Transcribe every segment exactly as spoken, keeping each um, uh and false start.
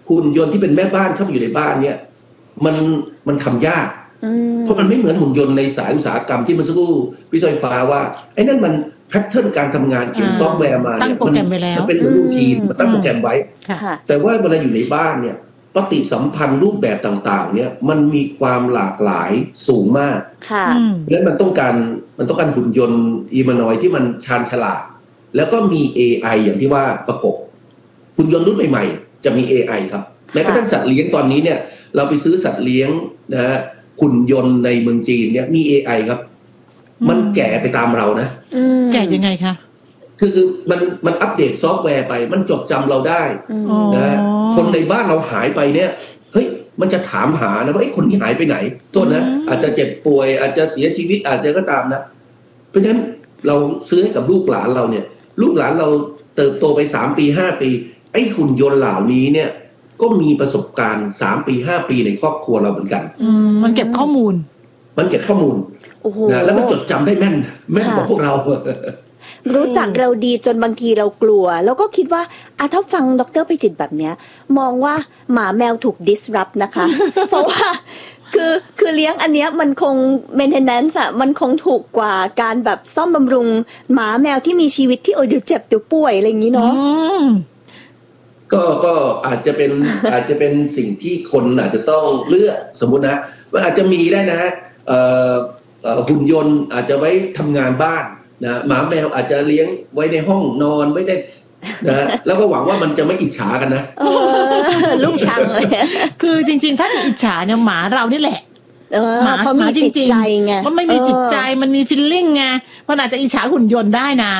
หุ่นยนต์ที่เป็นแม่บ้านเข้ามาอยู่ในบ้านเนี่ยมันมันทำยากเพราะมันไม่เหมือนหุ่นยนต์ในสายอุตสาหกรรมที่มันสักครู่พี่ซอยฟ้าว่าไอ้นั่นมันแพทเทิร์นการทำงานเขียนซอฟต์แวร์มาตั้งโปรแกรมไว้แล้วมันเป็นรูทีนมันตั้งโปรแกรมไว้แต่ว่าเวลาอยู่ในบ้านเนี่ยปฏิสัมพันธ์รูปแบบต่างๆเนี่ยมันมีความหลากหลายสูงมากเพราะฉะนั้นมันต้องการมันต้องการหุ่นยนต์อีมานอยด์ที่มันชาญฉลาดแล้วก็มี เอ ไอ อย่างที่ว่าประกบหุ่นยนต์รุ่นใหม่ๆจะมี เอ ไอ ครับแม้กระทั่งสัตว์เลี้ยงตอนนี้เนี่ยเราไปซื้อสัตว์เลี้ยงนะฮะหุ่นยนต์ในเมืองจีนเนี่ยมี เอ ไอ ครับมันแก่ไปตามเรานะแก่ยังไงคะคือคือมันมันอัปเดตซอฟต์แวร์ไปมันจดจำเราได้นะคนในบ้านเราหายไปเนี่ยเฮ้ยมันจะถามหานะว่าไอ้คนที่หายไปไหนโทษนะอาจจะเจ็บป่วยอาจจะเสียชีวิตอาจจะก็ตามนะเพราะฉะนั้นเราซื้อให้กับลูกหลานเราเนี่ยลูกหลานเราเติบโตไปสามปีห้าปีไอ้หุ่นยนต์เหล่านี้เนี่ยก็มีประสบการณ์สามปีห้าปีในครอบครัวเราเหมือนกันมันเก็บข้อมูลมันเก็บข้อมูลนะแล้วมันจดจำได้แม่นแม่นกว่าพวกเรารู้จักเราดีจนบางทีเรากลัวแล้วก็คิดว่าอ่ะถ้าฟังดร.ไพจิตรแบบเนี้ยมองว่าหมาแมวถูก disrupt นะคะ เพราะว่าคือคือเลี้ยงอันเนี้ยมันคง maintenance อ่ะมันคงถูกกว่าการแบบซ่อมบำรุงหมาแมวที่มีชีวิตที่เออเดี๋ยวเจ็บเดี๋ยวป่วยอะไรอย่างงี้เนาะก็ก็อาจจะเป็น อาจจะเป็นสิ่งที่คนอาจจะต้องเลือกสมมุตินะมันอาจจะมีได้นะฮะเอ่อเอ่อหุ่นยนต์อาจจะไว้ทำงานบ้านนะหมาแมวอาจจะเลี้ยงไว้ในห้องนอนไว้ได้นะแล้วก็หวังว่ามันจะไม่อิจฉากันนะลูกชังเลยคือจริงๆถ้าอิจฉาเนี่ยหมาเรานี่แหละหมาเพราะมีจิตใจไงมันไม่มีจิตใจมันมีฟีลลิ่งไงมันอาจจะอิจฉาหุ่นยนต์ได้นะ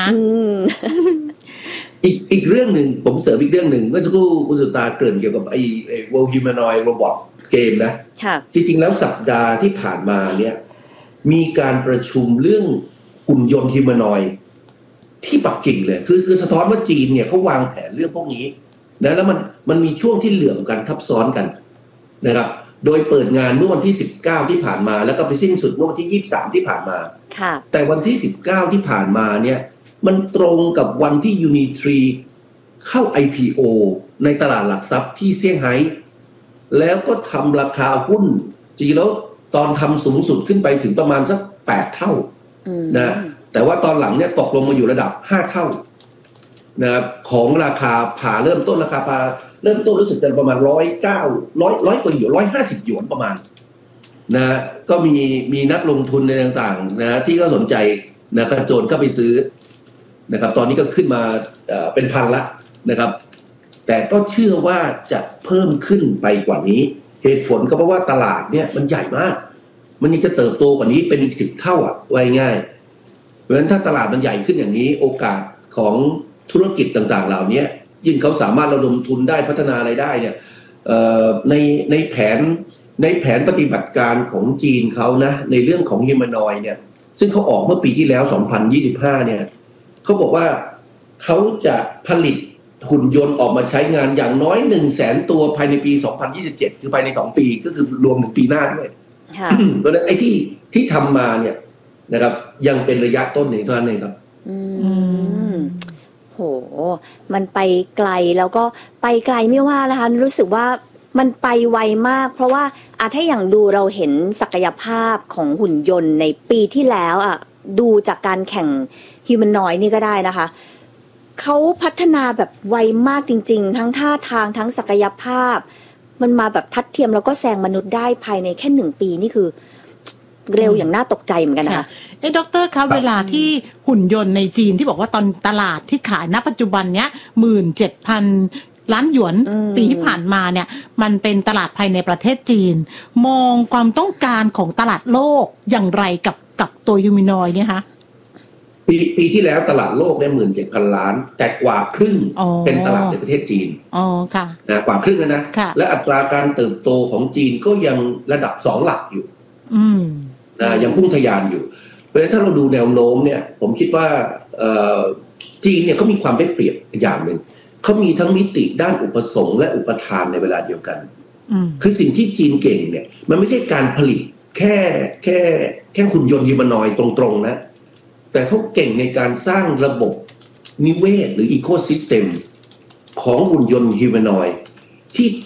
อีกอีกเรื่องหนึ่งผมเสริมอีกเรื่องหนึ่งเมื่อสักครู่คุณสุตาเกริ่นเกี่ยวกับไอ้ไอ้ World Humanoid Robot เกมนะจริงๆแล้วสัปดาห์ที่ผ่านมาเนี่ยมีการประชุมเรื่องหุ่นยนต์ฮิวแมนอยด์ที่ปักกิ่งเลยคือคือสะท้อนว่าจีนเนี่ยเขาวางแผนเรื่องพวกนี้นะแล้วมันมันมีช่วงที่เหลื่อมกันทับซ้อนกันนะครับโดยเปิดงานเมื่อวันที่สิบเก้าที่ผ่านมาแล้วก็ไปสิ้นสุดเมื่อวันที่ยี่สิบสามที่ผ่านมาค่ะแต่วันที่สิบเก้าที่ผ่านมาเนี่ยมันตรงกับวันที่ Unitree เข้า ไอ พี โอ ในตลาดหลักทรัพย์ที่เซี่ยงไฮ้แล้วก็ทำราคาหุ้นจริงแล้วตอนทำสูงสุดขึ้นไปถึงประมาณสักแปดเท่านะแต่ว่าตอนหลังเนี่ยตกลงมาอยู่ระดับห้าเท่านะครับของราคาผ่าเริ่มต้นราคาผ่าเริ่มต้นรู้สึกจะประมาณหนึ่งร้อยเก้า หนึ่งร้อย หนึ่งร้อยกว่าหยวนหนึ่งร้อยห้าสิบหยวนประมาณนะก็มีมีนักลงทุนในต่างๆนะที่ก็สนใจนะกระโจนเข้าไปซื้อนะครับตอนนี้ก็ขึ้นมาเอ่อเป็นพันละนะครับแต่ก็เชื่อว่าจะเพิ่มขึ้นไปกว่านี้เหตุผลก็เพราะว่าตลาดเนี่ยมันใหญ่มากมันยังจะเติบโตกว่านี้เป็นอีกสิบเท่าอ่ะไว้ง่ายเพราะฉะนั้นถ้าตลาดมันใหญ่ขึ้นอย่างนี้โอกาสของธุรกิจต่างๆเหล่านี้ยิ่งเขาสามารถระดมทุนได้พัฒนาอะไรได้เนี่ยในในแผนในแผนปฏิบัติการของจีนเขานะในเรื่องของฮิวแมนอยด์เนี่ยซึ่งเขาออกเมื่อปีที่แล้วสองพันยี่สิบห้าเนี่ยเขาบอกว่าเขาจะผลิตหุ่นยนต์ออกมาใช้งานอย่างน้อย หนึ่งแสน ตัวภายในปีสองพันยี่สิบเจ็ดคือภายในสองปีก็คือรวมถึงปีหน้าด้วยเพราะฉะนั้นไอ้ที่ที่ทำมาเนี่ยนะครับยังเป็นระยะต้นเองเท่านั้นเองครับอืมโหมันไปไกลแล้วก็ไปไกลไม่ว่านะคะรู้สึกว่ามันไปไวมากเพราะว่าอาถ้าอย่างดูเราเห็นศักยภาพของหุ่นยนต์ในปีที่แล้วอ่ะดูจากการแข่งฮิวแมนอยด์นี่ก็ได้นะคะเขาพัฒนาแบบไวมากจริงๆทั้งท่าทางทั้งศักยภาพมันมาแบบทัดเทียมแล้วก็แซงมนุษย์ได้ภายในแค่หนึ่งปีนี่คือเร็วอย่างน่าตกใจเหมือนกันนะคะเอ๊ะด็อกเตอร์ครับเวลาที่หุ่นยนต์ในจีนที่บอกว่าตอนตลาดที่ขายณปัจจุบันเนี้ย หนึ่งหมื่นเจ็ดพัน ล้านหยวนปีที่ผ่านมาเนี่ยมันเป็นตลาดภายในประเทศจีนมองความต้องการของตลาดโลกอย่างไรกับกับตัวฮิวแมนอยด์เนี่ยคะปีปีที่แล้วตลาดโลกได้ หนึ่งหมื่นเจ็ดพัน ล้านแต่กว่าครึ่งเป็นตลาดในประเทศจีนอ๋อค่ะนะกว่าครึ่งนะและอัตราการเติบโตของจีนก็ยังระดับสองหลักอยู่อืมนะยังพุ่งทะยานอยู่เพราะฉะนั้นถ้าเราดูแนวโน้มเนี่ยผมคิดว่าจีนเนี่ยเขามีความได้เปรียบอย่างหนึ่งเขามีทั้งมิติด้านอุปสงค์และอุปทานในเวลาเดียวกันคือสิ่งที่จีนเก่งเนี่ยมันไม่ใช่การผลิตแค่แค่แค่หุ่นยนต์ฮิวแมนอยด์ตรงๆนะแต่เขาเก่งในการสร้างระบบนิเวศหรืออีโคซิสเต็มของหุ่นยนต์ฮิวแมนอยด์ที่